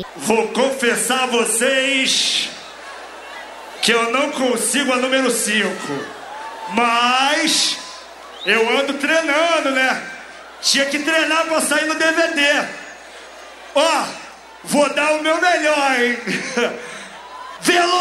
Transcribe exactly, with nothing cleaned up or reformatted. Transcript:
Vou confessar a vocês que eu não consigo a número cinco, mas eu ando treinando, né? Tinha que treinar pra sair no D V D. Ó, vou dar o meu melhor, hein? Velo